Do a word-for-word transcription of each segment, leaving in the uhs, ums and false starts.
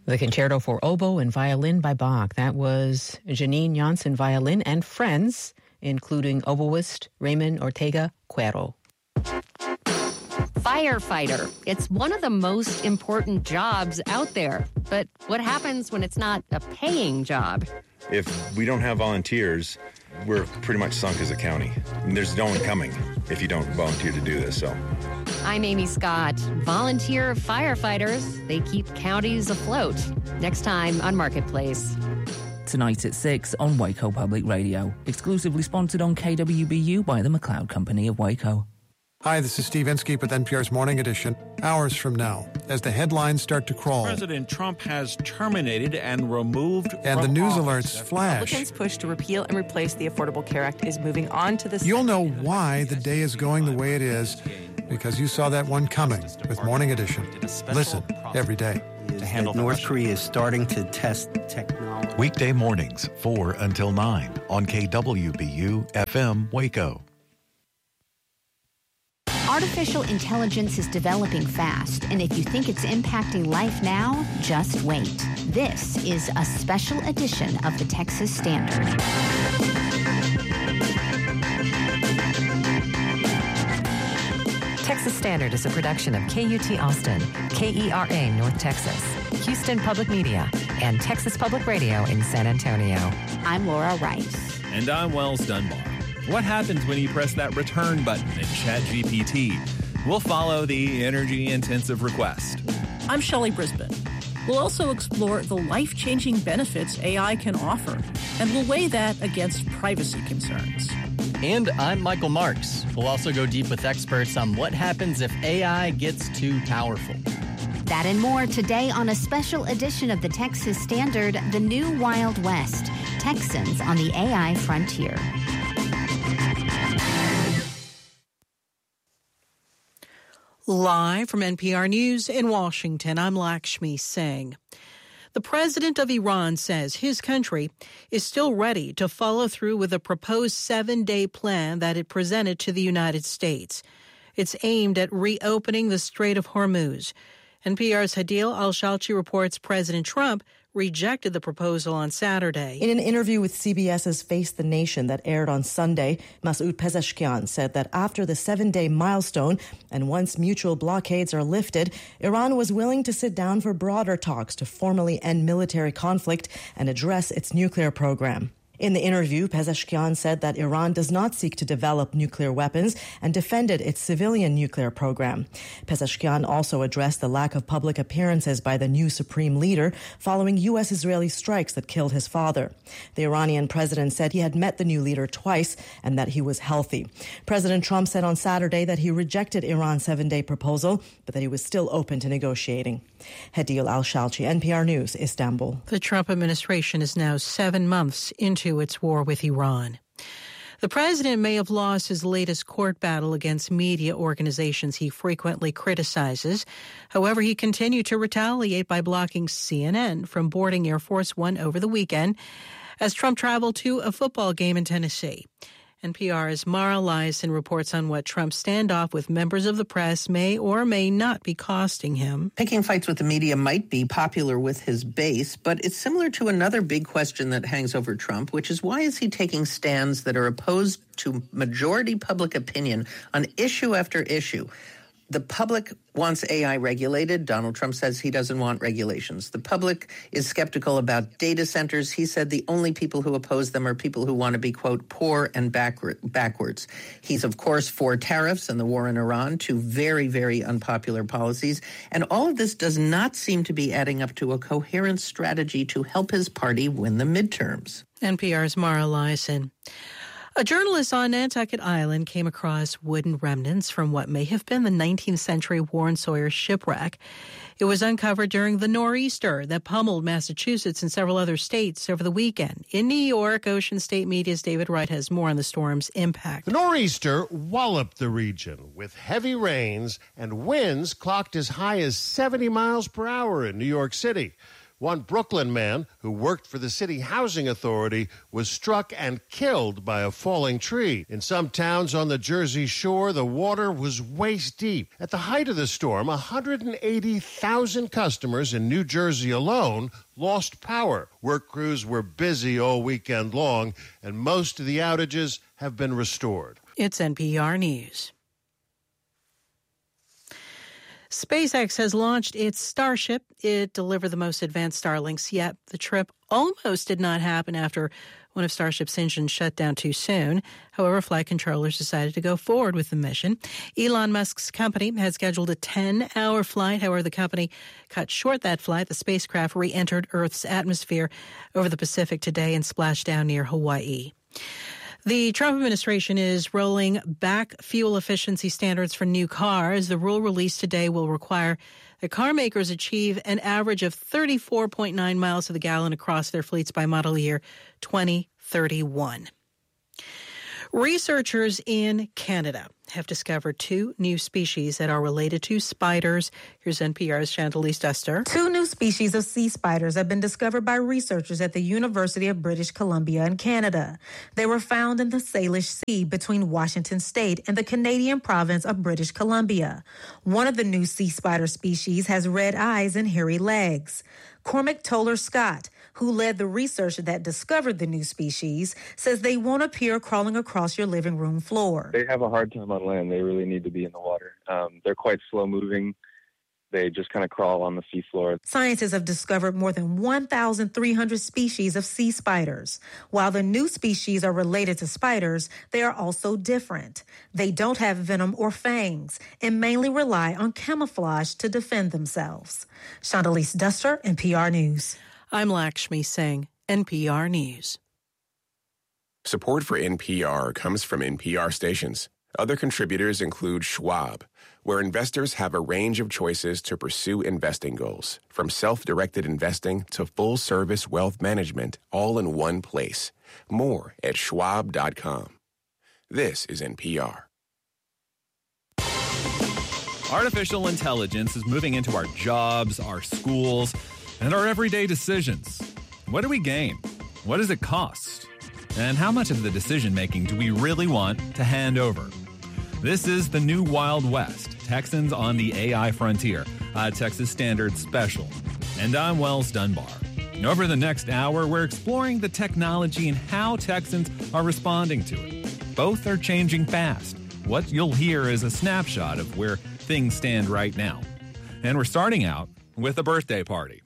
The Concerto for Oboe and Violin by Bach. That was Janine Janssen Violin and friends, including oboist Raymond Ortega Cuero. Firefighter. It's one of the most important jobs out there. But what happens when it's not a paying job? If we don't have volunteers, we're pretty much sunk as a county. And there's no one coming if you don't volunteer to do this. So, I'm Amy Scott. Volunteer firefighters, they keep counties afloat. Next time on Marketplace. Tonight at six on Waco Public Radio. Exclusively sponsored on K W B U by the McLeod Company of Waco. Hi, this is Steve Inskeep with N P R's Morning Edition. Hours from now, as the headlines start to crawl. President Trump has terminated and removed and the news alerts flash. Republicans' push to repeal and replace the Affordable Care Act is moving on to the... You'll know why the day is going the way it is, because you saw that one coming with Morning Edition. Listen every day. To handle North Korea is starting to test technology. Weekday mornings, four until nine on K W B U F M Waco. Artificial intelligence is developing fast, and if you think it's impacting life now, just wait. This is a special edition of the Texas Standard. Texas Standard is a production of K U T Austin, K E R A North Texas, Houston Public Media, and Texas Public Radio in San Antonio. I'm Laura Rice. And I'm Wells Dunbar. What happens when you press that return button in ChatGPT? We'll follow the energy-intensive request. I'm Shelley Brisbane. We'll also explore the life-changing benefits A I can offer, and we'll weigh that against privacy concerns. And I'm Michael Marks. We'll also go deep with experts on what happens if A I gets too powerful. That and more today on a special edition of the Texas Standard, The New Wild West, Texans on the A I Frontier. Live from N P R News in Washington, I'm Lakshmi Singh. The president of Iran says his country is still ready to follow through with a proposed seven-day plan that it presented to the United States. It's aimed at reopening the Strait of Hormuz. N P R's Hadil Al-Shalchi reports President Trump rejected the proposal on Saturday. In an interview with CBS's Face the Nation that aired on Sunday, Masoud Pezeshkian said that after the seven-day milestone and once mutual blockades are lifted, Iran was willing to sit down for broader talks to formally end military conflict and address its nuclear program. In the interview, Pezeshkian said that Iran does not seek to develop nuclear weapons and defended its civilian nuclear program. Pezeshkian also addressed the lack of public appearances by the new supreme leader following U S-Israeli strikes that killed his father. The Iranian president said he had met the new leader twice and that he was healthy. President Trump said on Saturday that he rejected Iran's seven-day proposal, but that he was still open to negotiating. Hadil Al-Shalchi, N P R News, Istanbul. The Trump administration is now seven months into its war with Iran. The president may have lost his latest court battle against media organizations he frequently criticizes. However, he continued to retaliate by blocking C N N from boarding Air Force One over the weekend as Trump traveled to a football game in Tennessee. N P R's Mara Liasson reports on what Trump's standoff with members of the press may or may not be costing him. Picking fights with the media might be popular with his base, but it's similar to another big question that hangs over Trump, which is why is he taking stands that are opposed to majority public opinion on issue after issue? The public wants A I regulated. Donald Trump says he doesn't want regulations. The public is skeptical about data centers. He said the only people who oppose them are people who want to be, quote, poor and backward, backwards. He's, of course, for tariffs and the war in Iran, two very, very unpopular policies. And all of this does not seem to be adding up to a coherent strategy to help his party win the midterms. N P R's Mara Liasson. A journalist on Nantucket Island came across wooden remnants from what may have been the nineteenth century Warren Sawyer shipwreck. It was uncovered during the nor'easter that pummeled Massachusetts and several other states over the weekend. In New York, Ocean State Media's David Wright has more on the storm's impact. The nor'easter walloped the region with heavy rains and winds clocked as high as seventy miles per hour in New York City. One Brooklyn man who worked for the city housing authority was struck and killed by a falling tree. In some towns on the Jersey Shore, the water was waist deep. At the height of the storm, one hundred eighty thousand customers in New Jersey alone lost power. Work crews were busy all weekend long, and most of the outages have been restored. It's N P R News. SpaceX has launched its Starship. It delivered the most advanced Starlinks yet. The trip almost did not happen after one of Starship's engines shut down too soon. However, flight controllers decided to go forward with the mission. Elon Musk's company had scheduled a ten-hour flight. However, the company cut short that flight. The spacecraft re-entered Earth's atmosphere over the Pacific today and splashed down near Hawaii. The Trump administration is rolling back fuel efficiency standards for new cars. The rule released today will require that car makers achieve an average of thirty-four point nine miles to the gallon across their fleets by model year twenty thirty-one. Researchers in Canada have discovered two new species that are related to spiders. Here's N P R's Chantalise Duster. Two new species of sea spiders have been discovered by researchers at the University of British Columbia in Canada. They were found in the Salish Sea between Washington State and the Canadian province of British Columbia. One of the new sea spider species has red eyes and hairy legs. Cormac Toller Scott, who led the research that discovered the new species, says they won't appear crawling across your living room floor. They have a hard time on land. They really need to be in the water. Um, they're quite slow moving. They just kind of crawl on the seafloor. Scientists have discovered more than one thousand three hundred species of sea spiders. While the new species are related to spiders, they are also different. They don't have venom or fangs and mainly rely on camouflage to defend themselves. Chantalise Duster, N P R News. I'm Lakshmi Singh, N P R News. Support for N P R comes from N P R stations. Other contributors include Schwab, where investors have a range of choices to pursue investing goals, from self-directed investing to full-service wealth management, all in one place. More at schwab dot com. This is N P R. Artificial intelligence is moving into our jobs, our schools, and our everyday decisions. What do we gain? What does it cost? And how much of the decision-making do we really want to hand over? This is the new Wild West, Texans on the A I Frontier, a Texas Standard special. And I'm Wells Dunbar. Over the next hour, we're exploring the technology and how Texans are responding to it. Both are changing fast. What you'll hear is a snapshot of where things stand right now. And we're starting out with a birthday party.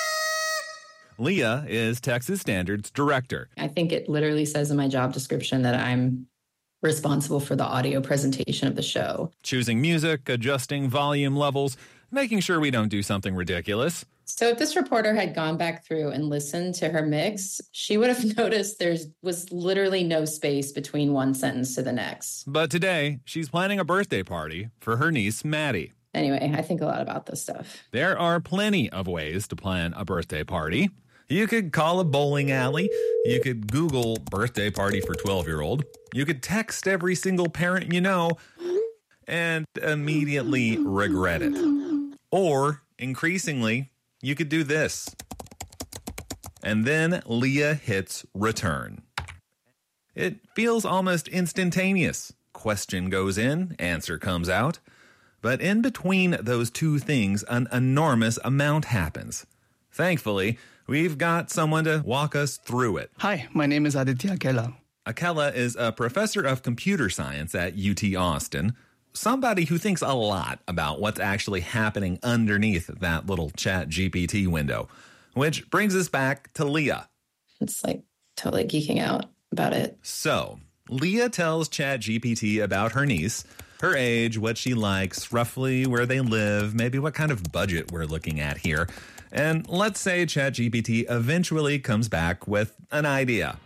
Leah is Texas Standard's director. I think it literally says in my job description that I'm responsible for the audio presentation of the show. Choosing music, adjusting volume levels, making sure we don't do something ridiculous. So if this reporter had gone back through and listened to her mix, she would have noticed there was literally no space between one sentence to the next. But today, she's planning a birthday party for her niece, Maddie. Anyway, I think a lot about this stuff. There are plenty of ways to plan a birthday party. You could call a bowling alley. You could Google birthday party for twelve-year-old. You could text every single parent you know and immediately regret it. Or, increasingly, you could do this. And then Leah hits return. It feels almost instantaneous. Question goes in, answer comes out. But in between those two things, an enormous amount happens. Thankfully, we've got someone to walk us through it. Hi, my name is Aditya Akella. Akella is a professor of computer science at U T Austin, somebody who thinks a lot about what's actually happening underneath that little Chat G P T window, which brings us back to Leah. It's like totally geeking out about it. So, Leah tells Chat G P T about her niece, her age, what she likes, roughly where they live, maybe what kind of budget we're looking at here. And let's say Chat G P T eventually comes back with an idea.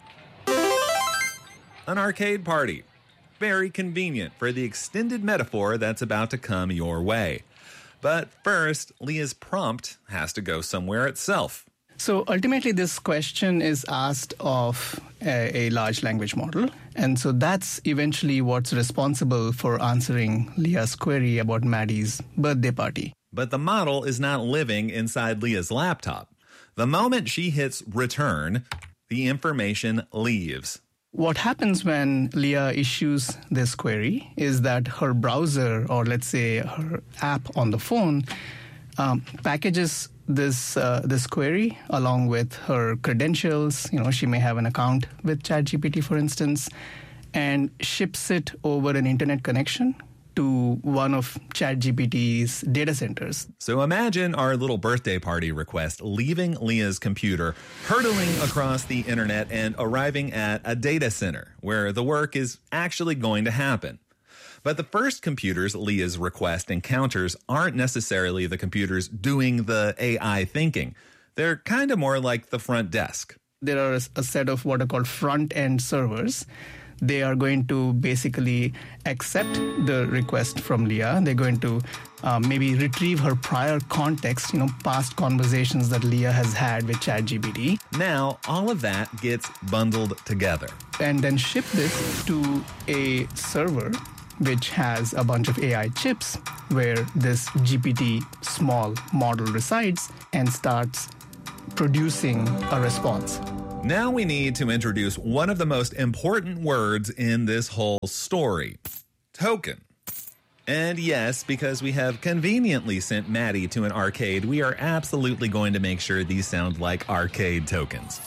An arcade party. Very convenient for the extended metaphor that's about to come your way. But first, Leah's prompt has to go somewhere itself. So ultimately, this question is asked of a, a large language model. And so that's eventually what's responsible for answering Leah's query about Maddie's birthday party. But the model is not living inside Leah's laptop. The moment she hits return, the information leaves. What happens when Leah issues this query is that her browser, or let's say her app on the phone, um, packages this uh, this query along with her credentials. You know, she may have an account with ChatGPT, for instance, and ships it over an internet connection to one of ChatGPT's data centers. So imagine our little birthday party request leaving Leah's computer, hurtling across the internet and arriving at a data center where the work is actually going to happen. But the first computers Leah's request encounters aren't necessarily the computers doing the A I thinking. They're kind of more like the front desk. There are a set of what are called front-end servers. They are going to basically accept the request from Leah. They're going to um, maybe retrieve her prior context, you know, past conversations that Leah has had with ChatGPT. Now, all of that gets bundled together. And then ship this to a server which has a bunch of A I chips where this G P T small model resides and starts producing a response. Now we need to introduce one of the most important words in this whole story, token. And yes, because we have conveniently sent Maddie to an arcade, we are absolutely going to make sure these sound like arcade tokens.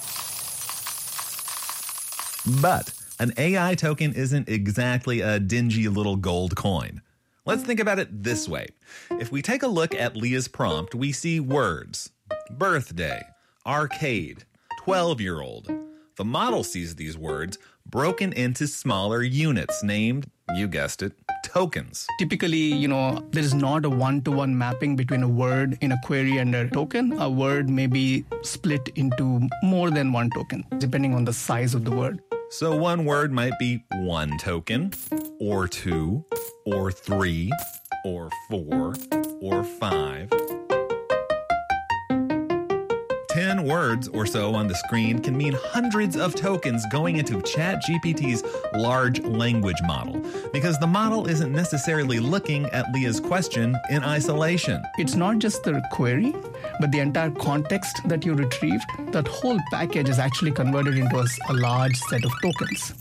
But an A I token isn't exactly a dingy little gold coin. Let's think about it this way. If we take a look at Leah's prompt, we see words: birthday, arcade, twelve-year-old. The model sees these words broken into smaller units named, you guessed it, tokens. Typically, you know, there is not a one-to-one mapping between a word in a query and a token. A word may be split into more than one token, depending on the size of the word. So one word might be one token, or two, or three, or four, or five. Ten words or so on the screen can mean hundreds of tokens going into ChatGPT's large language model, because the model isn't necessarily looking at Leah's question in isolation. It's not just the query, but the entire context that you retrieved. That whole package is actually converted into a, a large set of tokens.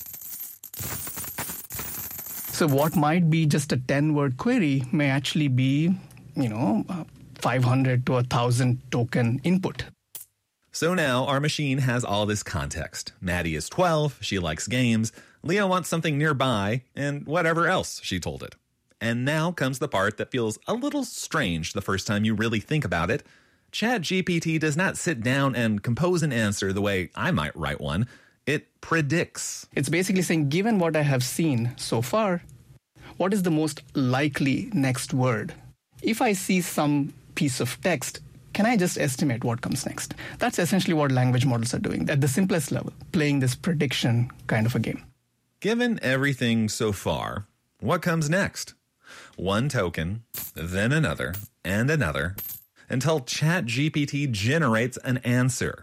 So what might be just a ten-word query may actually be, you know, uh, five hundred to one thousand token input. So now our machine has all this context. Maddie is twelve, she likes games, Leah wants something nearby, and whatever else she told it. And now comes the part that feels a little strange the first time you really think about it. ChatGPT does not sit down and compose an answer the way I might write one. It predicts. It's basically saying, given what I have seen so far, what is the most likely next word? If I see some piece of text, can I just estimate what comes next? That's essentially what language models are doing at the simplest level, playing this prediction kind of a game. Given everything so far, what comes next? One token, then another, and another, until ChatGPT generates an answer.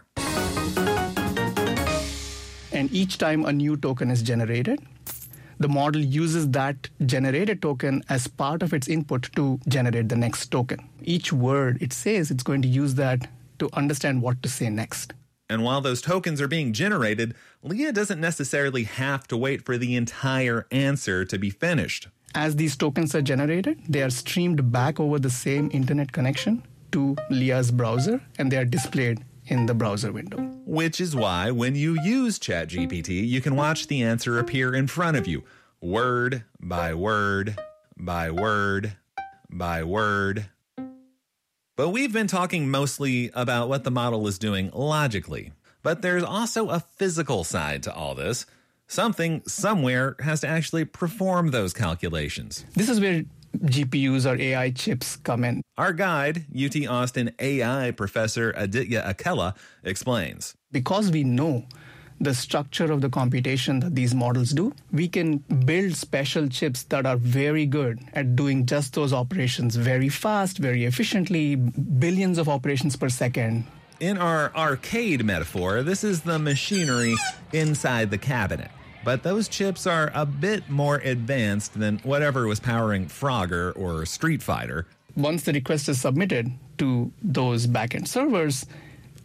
And each time a new token is generated, the model uses that generated token as part of its input to generate the next token. Each word it says, it's going to use that to understand what to say next. And while those tokens are being generated, Leah doesn't necessarily have to wait for the entire answer to be finished. As these tokens are generated, they are streamed back over the same internet connection to Leah's browser, and they are displayed in the browser window. Which is why when you use ChatGPT, you can watch the answer appear in front of you, word by word by word by word. But we've been talking mostly about what the model is doing logically. But there's also a physical side to all this. Something somewhere has to actually perform those calculations. This is where G P Us or A I chips come in. Our guide, U T Austin A I professor Aditya Akella, explains. Because we know the structure of the computation that these models do, we can build special chips that are very good at doing just those operations very fast, very efficiently, billions of operations per second. In our arcade metaphor, this is the machinery inside the cabinet. But those chips are a bit more advanced than whatever was powering Frogger or Street Fighter. Once the request is submitted to those backend servers,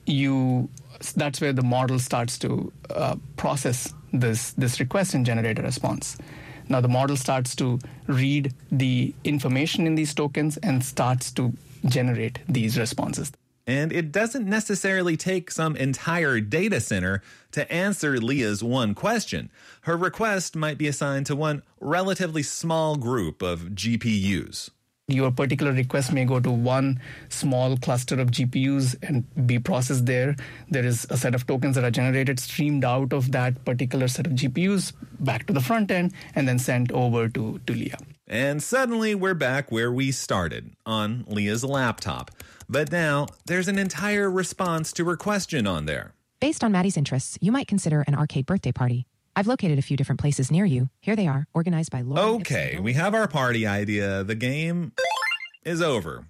you that's where the model starts to uh, process this this request and generate a response. Now the model starts to read the information in these tokens and starts to generate these responses. And it doesn't necessarily take some entire data center to answer Leah's one question. Her request might be assigned to one relatively small group of G P Us. Your particular request may go to one small cluster of G P Us and be processed there. There is a set of tokens that are generated, streamed out of that particular set of G P Us back to the front end, and then sent over to, to Leah. And suddenly we're back where we started, on Leah's laptop. But now there's an entire response to her question on there. Based on Maddie's interests, you might consider an arcade birthday party. I've located a few different places near you. Here they are, organized by Laura. Okay, we have our party idea. The game is over.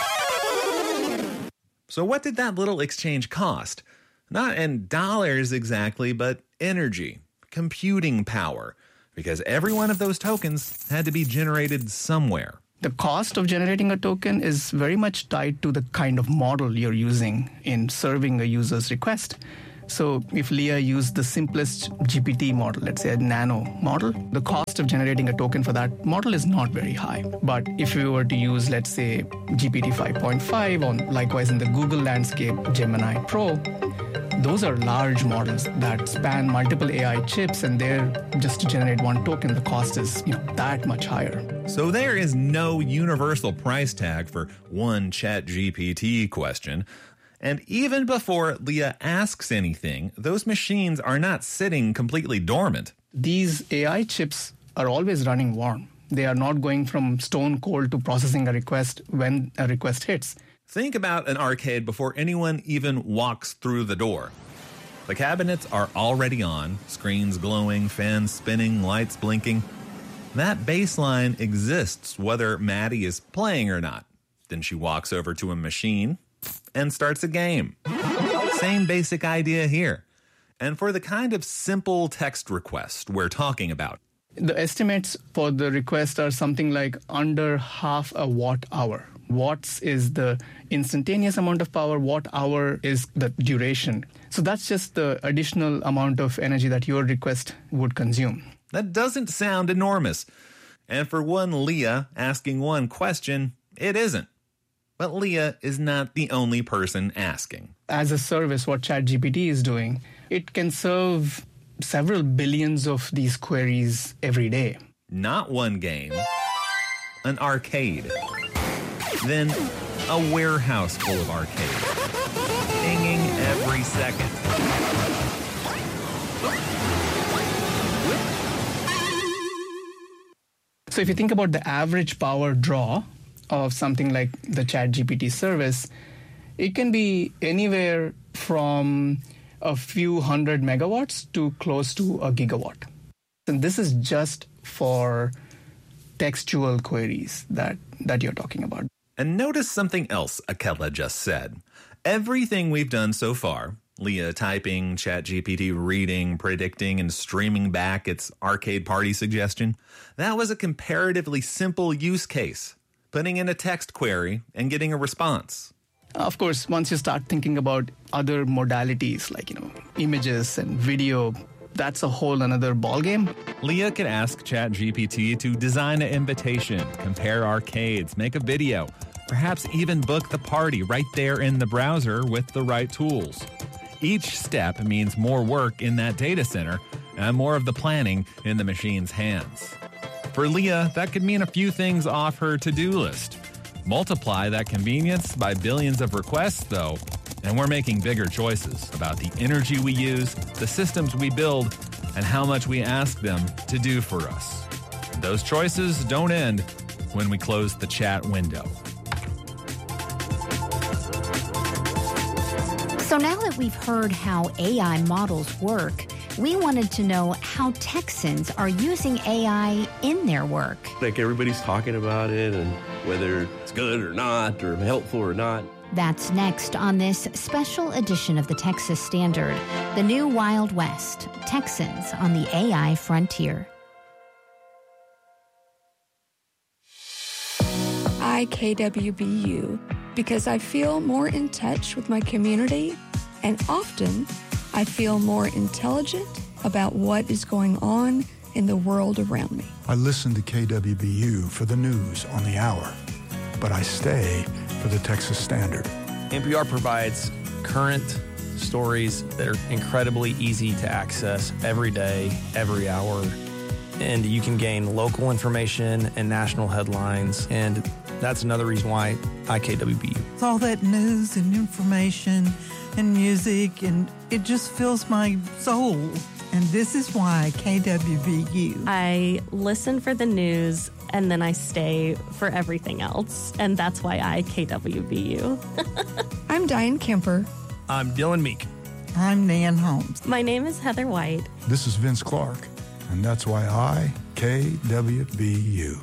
So what did that little exchange cost? Not in dollars exactly, but energy, computing power, because every one of those tokens had to be generated somewhere. The cost of generating a token is very much tied to the kind of model you're using in serving a user's request. So if Leah used the simplest G P T model, let's say a nano model, the cost of generating a token for that model is not very high. But if we were to use, let's say, G P T five point five, or likewise in the Google landscape, Gemini Pro, those are large models that span multiple A I chips, and they're just to generate one token, the cost is, you know, that much higher. So there is no universal price tag for one ChatGPT question. And even before Leah asks anything, those machines are not sitting completely dormant. These A I chips are always running warm. They are not going from stone cold to processing a request when a request hits. Think about an arcade before anyone even walks through the door. The cabinets are already on, screens glowing, fans spinning, lights blinking. That baseline exists whether Maddie is playing or not. Then she walks over to a machine and starts a game. Same basic idea here. And for the kind of simple text request we're talking about. The estimates for the request are something like under half a watt hour. Watts is the instantaneous amount of power, watt hour is the duration. So that's just the additional amount of energy that your request would consume. That doesn't sound enormous. And for one Leah asking one question, it isn't. But Leah is not the only person asking. As a service, what ChatGPT is doing, it can serve several billions of these queries every day. Not one game, an arcade. Then a warehouse full of arcades, dinging every second. So if you think about the average power draw of something like the ChatGPT service, it can be anywhere from a few hundred megawatts to close to a gigawatt. And this is just for textual queries that, that you're talking about. And notice something else Akela just said. Everything we've done so far, Leah typing, ChatGPT reading, predicting, and streaming back its arcade party suggestion, that was a comparatively simple use case. Putting in a text query and getting a response. Of course, once you start thinking about other modalities like, you know, images and video, that's a whole another ballgame. Leah could ask ChatGPT to design an invitation, compare arcades, make a video, perhaps even book the party right there in the browser with the right tools. Each step means more work in that data center and more of the planning in the machine's hands. For Leah, that could mean a few things off her to-do list. Multiply that convenience by billions of requests, though, and we're making bigger choices about the energy we use, the systems we build, and how much we ask them to do for us. Those choices don't end when we close the chat window. So now that we've heard how A I models work, we wanted to know how Texans are using A I in their work. Like everybody's talking about it and whether it's good or not or helpful or not. That's next on this special edition of the Texas Standard, the new Wild West, Texans on the A I frontier. I K W B U because I feel more in touch with my community And often, I feel more intelligent about what is going on in the world around me. I listen to K W B U for the news on the hour, but I stay for the Texas Standard. N P R provides current stories that are incredibly easy to access every day, every hour. And you can gain local information and national headlines. And that's another reason why I K W B U. It's all that news and information and music, and it just fills my soul. And this is why K W B U. I listen for the news, and then I stay for everything else. And that's why I K W B U. I'm Diane Kemper. I'm Dylan Meek. I'm Nan Holmes. My name is Heather White. This is Vince Clark, and that's why I K W B U.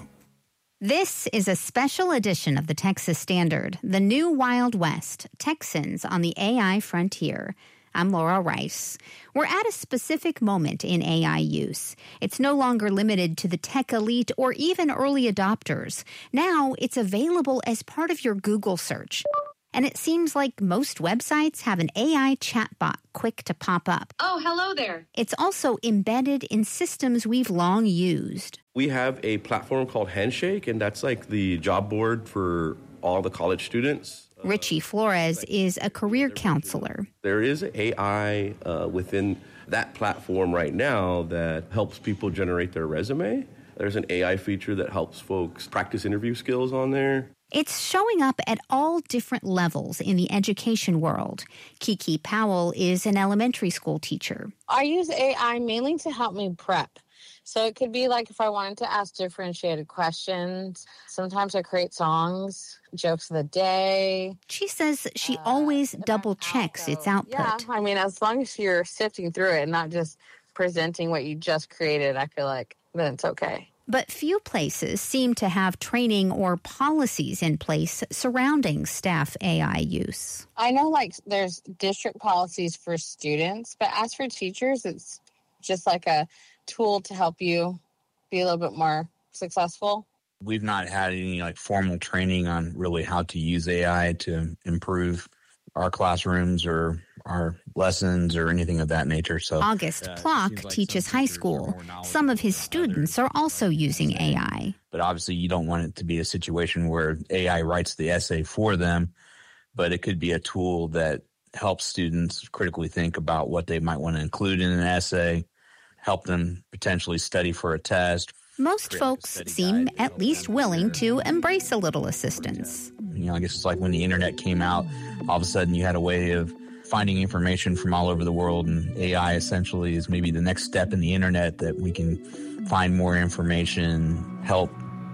This is a special edition of the Texas Standard, the new Wild West, Texans on the A I frontier. I'm Laura Rice. We're at a specific moment in A I use. It's no longer limited to the tech elite or even early adopters. Now it's available as part of your Google search. And it seems like most websites have an A I chatbot quick to pop up. Oh, hello there. It's also embedded in systems we've long used. We have a platform called Handshake, and that's like the job board for all the college students. Richie Flores is a career counselor. There is A I uh, within that platform right now that helps people generate their resume. There's an A I feature that helps folks practice interview skills on there. It's showing up at all different levels in the education world. Kiki Powell is an elementary school teacher. I use A I mainly to help me prep. So it could be like if I wanted to ask differentiated questions. Sometimes I create songs, jokes of the day. She says she uh, always double checks its output. Yeah, I mean, as long as you're sifting through it and not just presenting what you just created, I feel like then it's okay. But few places seem to have training or policies in place surrounding staff A I use. I know, like, there's district policies for students, but as for teachers, it's just like a tool to help you be a little bit more successful. We've not had any, like, formal training on really how to use A I to improve our classrooms or our lessons or anything of that nature. So August uh, Plock like teaches high school. Some of his students are also using A I. But obviously you don't want it to be a situation where A I writes the essay for them, but it could be a tool that helps students critically think about what they might want to include in an essay, help them potentially study for a test. Most folks seem at least willing to embrace a little assistance. You know, I guess it's like when the internet came out, all of a sudden you had a way of finding information from all over the world, and A I essentially is maybe the next step in the internet that we can find more information, help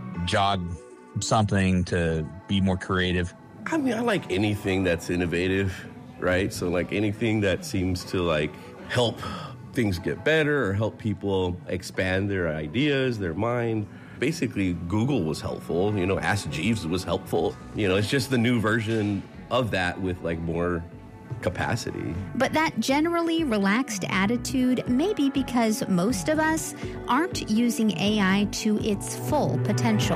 jog something to be more creative. I mean, I like anything that's innovative, right? So like anything that seems to like help things get better or help people expand their ideas, their mind. Basically, Google was helpful. You know, Ask Jeeves was helpful. You know, it's just the new version of that with like more capacity. But that generally relaxed attitude may be because most of us aren't using A I to its full potential.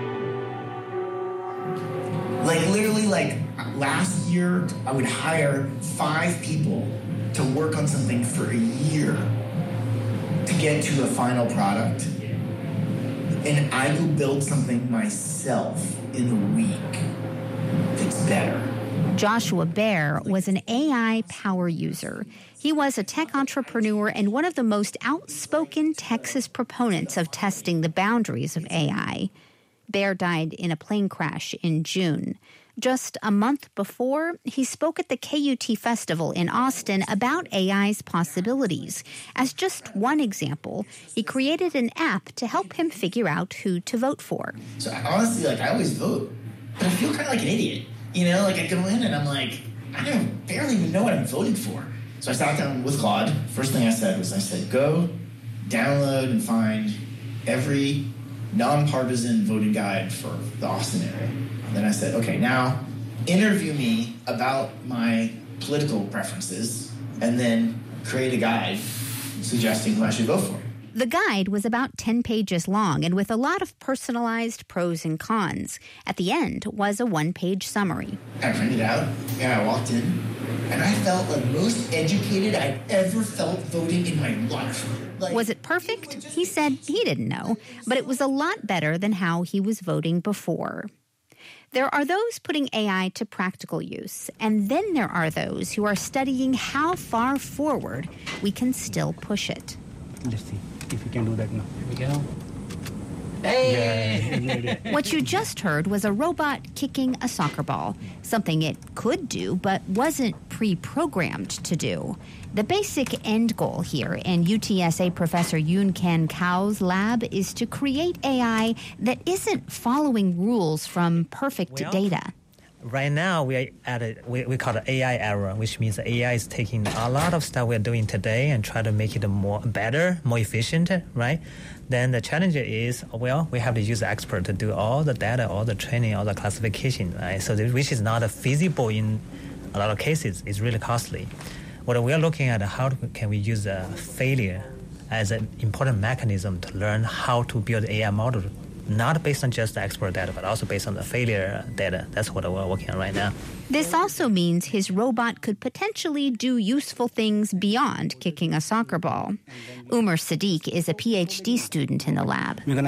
Like literally like last year, I would hire five people to work on something for a year to get to a final product. And I will build something myself in a week that's better. Joshua Baer was an A I power user. He was a tech entrepreneur and one of the most outspoken Texas proponents of testing the boundaries of A I. Baer died in a plane crash in June. Just a month before, he spoke at the K U T Festival in Austin about A I's possibilities. As just one example, he created an app to help him figure out who to vote for. So honestly, like, I always vote, but I feel kind of like an idiot. You know, like I go in and I'm like, I don't barely even know what I'm voting for. So I sat down with Claude. First thing I said was, I said, go download and find every nonpartisan voting guide for the Austin area. And then I said, okay, now interview me about my political preferences and then create a guide suggesting who I should vote for. The guide was about ten pages long and with a lot of personalized pros and cons. At the end was a one-page summary. I printed it out. Yeah, I walked in. and I felt the most educated I've ever felt voting in my life. Like, was it perfect? He said he didn't know, but it was a lot better than how he was voting before. There are those putting A I to practical use, and then there are those who are studying how far forward we can still push it. Let's see if we can do that now. Here we go. Hey! What you just heard was a robot kicking a soccer ball, something it could do but wasn't pre-programmed to do. The basic end goal here in U T S A professor Yoon Kan Kao's lab is to create A I that isn't following rules from perfect well, data. Right now, we are at a, we, we call it A I era, which means A I is taking a lot of stuff we're doing today and try to make it more better, more efficient, right? Then the challenge is, well, we have to use the expert to do all the data, all the training, all the classification, right? So this, which is not feasible in a lot of cases. It's really costly. What we are looking at, how can we use a failure as an important mechanism to learn how to build A I model, not based on just the expert data, but also based on the failure data. That's what we're working on right now. This also means his robot could potentially do useful things beyond kicking a soccer ball. Umar Sadiq is a P H D student in the lab. We're going